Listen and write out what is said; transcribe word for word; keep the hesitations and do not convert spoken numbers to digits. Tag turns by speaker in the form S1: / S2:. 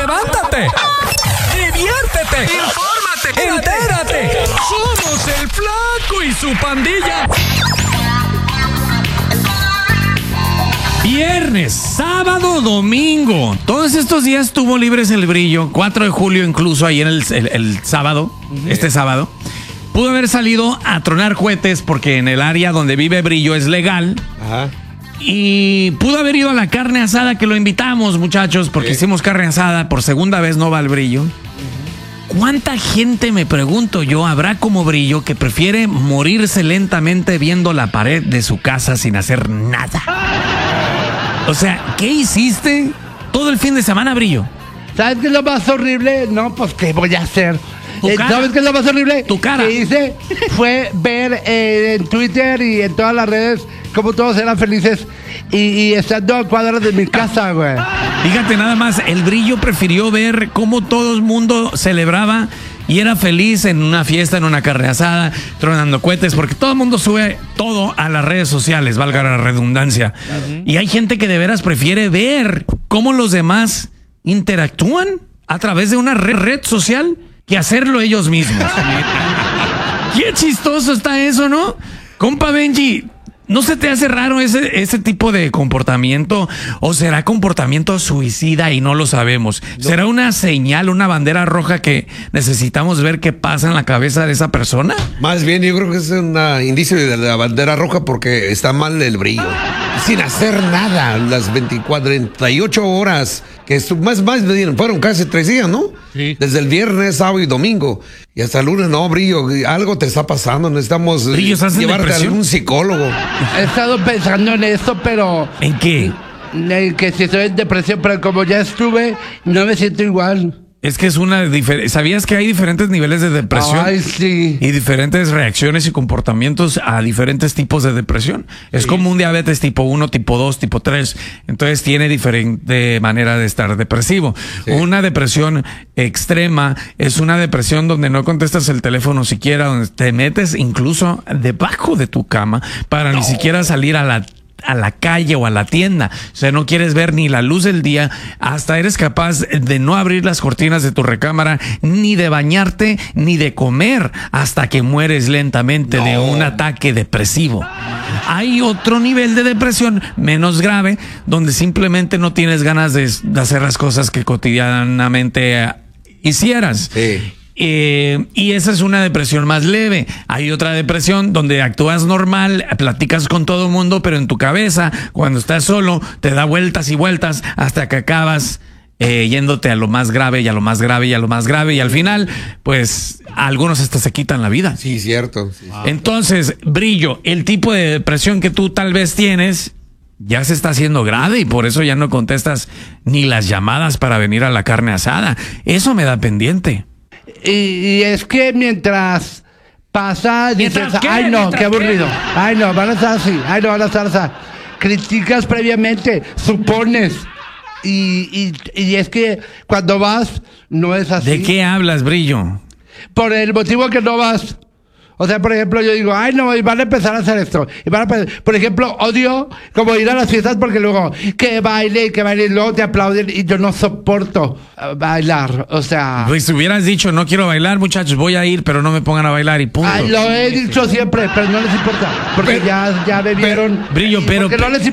S1: levántate, diviértete, infórmate, entérate. Somos el Flaco y su pandilla. Viernes, sábado, domingo. Todos estos días estuvo libres el Brillo. cuatro de julio incluso, ahí en el, el, el sábado, uh-huh. este sábado. Pudo haber salido a tronar cohetes porque en el área donde vive Brillo es legal. Ajá. Y pudo haber ido a la carne asada que lo invitamos, muchachos, porque sí. hicimos carne asada. Por segunda vez no va el Brillo. Uh-huh. ¿Cuánta gente, me pregunto yo, habrá como Brillo que prefiere morirse lentamente viendo la pared de su casa sin hacer nada? O sea, ¿qué hiciste todo el fin de semana, Brillo?
S2: ¿Sabes qué es lo más horrible? No, pues, ¿qué voy a hacer?
S1: ¿Tu cara?
S2: ¿Sabes qué es lo más horrible?
S1: Tu cara.
S2: Que hice fue ver eh, en Twitter y en todas las redes cómo todos eran felices y, y estando a cuadras de mi casa, güey.
S1: Fíjate nada más, el Brillo prefirió ver cómo todo el mundo celebraba y era feliz en una fiesta, en una carne asada, tronando cohetes, porque todo el mundo sube todo a las redes sociales, valga la redundancia. Uh-huh. Y hay gente que de veras prefiere ver cómo los demás interactúan a través de una red, red social que hacerlo ellos mismos. Qué chistoso está eso, ¿no? Compa Benji, ¿no se te hace raro ese, ese tipo de comportamiento? ¿O será comportamiento suicida y no lo sabemos? No. ¿Será una señal, una bandera roja que necesitamos ver qué pasa en la cabeza de esa persona?
S3: Más bien, yo creo que es un indicio de la bandera roja porque está mal el Brillo. Sin hacer nada, las veinticuatro, treinta y ocho horas, que más, más fueron casi tres días, ¿no? Sí. Desde el viernes, sábado y domingo. Y hasta el lunes, no, Brillo, algo te está pasando, necesitamos
S1: Brillo,
S3: llevarte a algún psicólogo.
S2: He estado pensando en esto, pero...
S1: ¿En qué?
S2: En que si estoy en depresión, pero como ya estuve, no me siento igual.
S1: Es que es una diferencia. ¿Sabías que hay diferentes niveles de depresión?
S2: Ay, sí.
S1: Y diferentes reacciones y comportamientos a diferentes tipos de depresión. Es sí. como un diabetes tipo uno, tipo dos, tipo tres. Entonces tiene diferente manera de estar depresivo. Sí. Una depresión extrema es una depresión donde no contestas el teléfono siquiera, donde te metes incluso debajo de tu cama para no. ni siquiera salir a la a la calle o a la tienda. O sea, no quieres ver ni la luz del día, hasta eres capaz de no abrir las cortinas de tu recámara, ni de bañarte, ni de comer, hasta que mueres lentamente no. de un ataque depresivo. Hay otro nivel de depresión menos grave, donde simplemente no tienes ganas de, de hacer las cosas que cotidianamente hicieras. Sí. Eh, y esa es una depresión más leve. Hay otra depresión donde actúas normal, platicas con todo el mundo, pero en tu cabeza, cuando estás solo, te da vueltas y vueltas hasta que acabas eh, yéndote a lo más grave y a lo más grave y a lo más grave. Y al final, pues, algunos hasta se quitan la vida.
S3: Sí, cierto. Sí.
S1: Entonces, Brillo, el tipo de depresión que tú tal vez tienes ya se está haciendo grave y por eso ya no contestas ni las llamadas para venir a la carne asada. Eso me da pendiente.
S2: Y, y es que mientras pasa, dices,
S1: qué?
S2: ay no, qué aburrido,
S1: qué?
S2: ay no, van a estar así, ay no, van a estar así. Criticas previamente, supones. Y, y, y es que cuando vas, no es así.
S1: ¿De qué hablas, Brillo?
S2: Por el motivo que no vas. O sea, por ejemplo, yo digo, ay, no, y van a empezar a hacer esto. Y van a, por ejemplo, odio como ir a las fiestas porque luego que baile, que baile, y luego te aplauden y yo no soporto uh, bailar. O sea...
S1: Pues si hubieras dicho, no quiero bailar, muchachos, voy a ir, pero no me pongan a bailar y punto.
S2: Ay, lo he dicho siempre, pero no les importa. Porque pero, ya, ya me vieron.
S1: Brillo, pero...
S2: Porque no les